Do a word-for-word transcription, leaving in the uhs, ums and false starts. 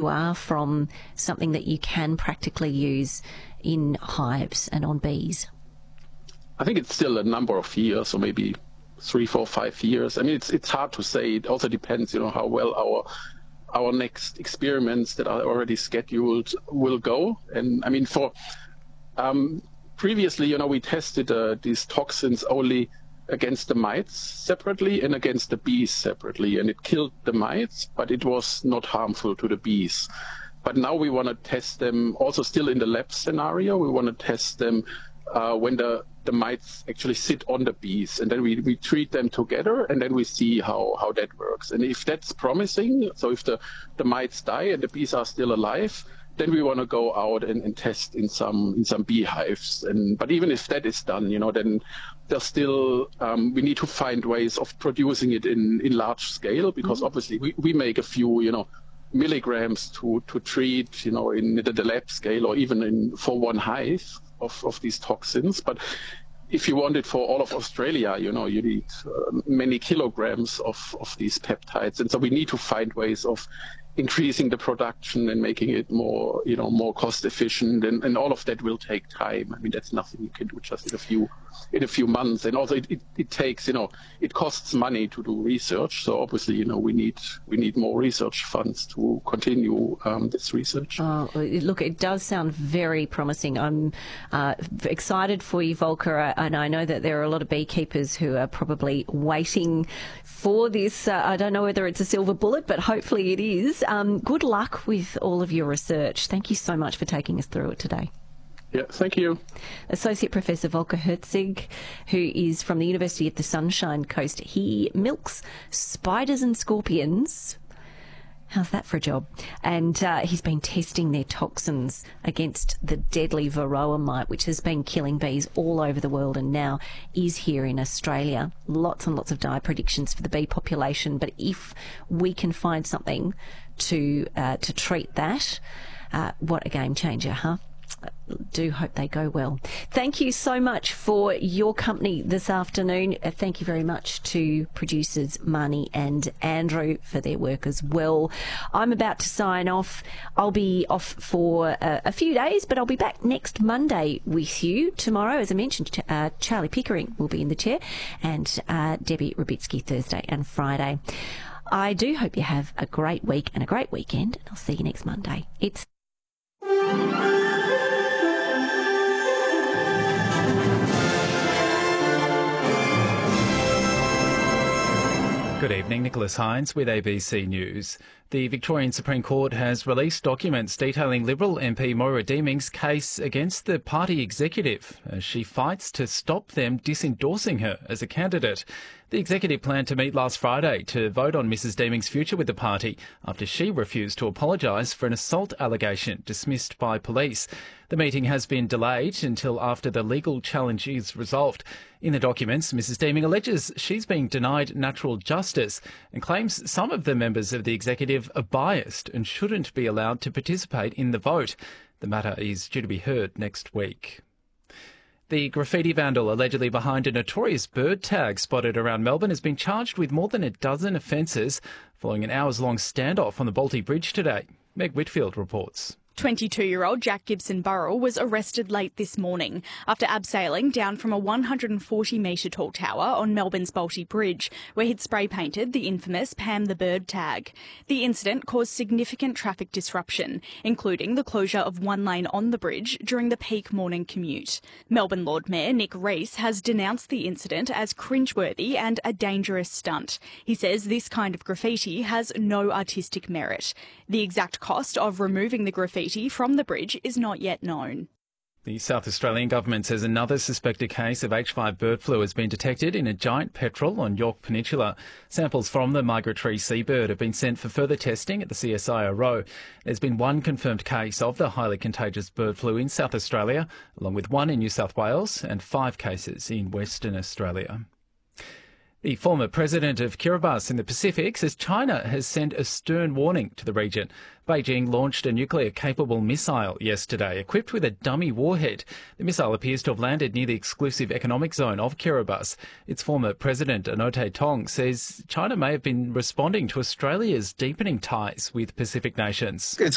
you are from something that you can practically use in hives and on bees? I think it's still a number of years, or maybe three, four, five years. I mean, it's it's hard to say. It also depends, you know, how well our our next experiments that are already scheduled will go. And I mean, for um, previously, you know, we tested uh, these toxins only against the mites separately and against the bees separately, and it killed the mites, but it was not harmful to the bees. But now we want to test them also still in the lab scenario. We want to test them uh, when the, the mites actually sit on the bees, and then we, we treat them together, and then we see how, how that works. And if that's promising, so if the, the mites die and the bees are still alive, then we want to go out and, and test in some in some beehives. And but even if that is done, you know, then there's still um, we need to find ways of producing it in, in large scale, because mm-hmm. obviously we, we make a few, you know, milligrams to, to treat, you know, in the, the lab scale, or even in for one hive of, of these toxins. But if you want it for all of Australia, you know, you need uh, many kilograms of, of these peptides. And so we need to find ways of increasing the production and making it more, you know, more cost efficient, and, and all of that will take time. I mean, that's nothing you can do just in a few in a few months. And also it, it, it takes, you know, it costs money to do research. So obviously, you know, we need we need more research funds to continue um, this research. Oh, look, it does sound very promising. I'm uh, excited for you, Volker, and I know that there are a lot of beekeepers who are probably waiting for this. Uh, I don't know whether it's a silver bullet, but hopefully it is. Um, good luck with all of your research. Thank you so much for taking us through it today. Yeah, thank you. Associate Professor Volker Herzig, who is from the University of the Sunshine Coast. He milks spiders and scorpions. How's that for a job? And uh, he's been testing their toxins against the deadly varroa mite, which has been killing bees all over the world and now is here in Australia. Lots and lots of dire predictions for the bee population. But if we can find something to uh, to treat that, uh, what a game changer, huh? Do hope they go well. Thank you so much for your company this afternoon. Uh, thank you very much to producers Marnie and Andrew for their work as well. I'm about to sign off. I'll be off for uh, a few days, but I'll be back next Monday with you. Tomorrow, as I mentioned, uh, Charlie Pickering will be in the chair, and uh, Debbie Rubitsky Thursday and Friday. I do hope you have a great week and a great weekend. I'll see you next Monday. It's Good evening, Nicholas Hines with A B C News. The Victorian Supreme Court has released documents detailing Liberal M P Moira Deeming's case against the party executive as she fights to stop them disendorsing her as a candidate. The executive planned to meet last Friday to vote on Missus Deeming's future with the party after she refused to apologise for an assault allegation dismissed by police. The meeting has been delayed until after the legal challenge is resolved. In the documents, Missus Deeming alleges she's being denied natural justice and claims some of the members of the executive are biased and shouldn't be allowed to participate in the vote. The matter is due to be heard next week. The graffiti vandal allegedly behind a notorious bird tag spotted around Melbourne has been charged with more than a dozen offences following an hours-long standoff on the Balti Bridge today. Meg Whitfield reports. twenty-two-year-old Jack Gibson Burrell was arrested late this morning after abseiling down from a one hundred forty metre tall tower on Melbourne's Balti Bridge, where he'd spray painted the infamous Pam the Bird tag. The incident caused significant traffic disruption, including the closure of one lane on the bridge during the peak morning commute. Melbourne Lord Mayor Nick Rees has denounced the incident as cringeworthy and a dangerous stunt. He says this kind of graffiti has no artistic merit. The exact cost of removing the graffiti from the bridge is not yet known. The South Australian government says another suspected case of H five bird flu has been detected in a giant petrel on Yorke Peninsula. Samples from the migratory seabird have been sent for further testing at the C S I R O. There's been one confirmed case of the highly contagious bird flu in South Australia, along with one in New South Wales and five cases in Western Australia. The former president of Kiribati in the Pacific says China has sent a stern warning to the region. Beijing launched a nuclear-capable missile yesterday, equipped with a dummy warhead. The missile appears to have landed near the exclusive economic zone of Kiribati. Its former president, Anote Tong, says China may have been responding to Australia's deepening ties with Pacific nations. It's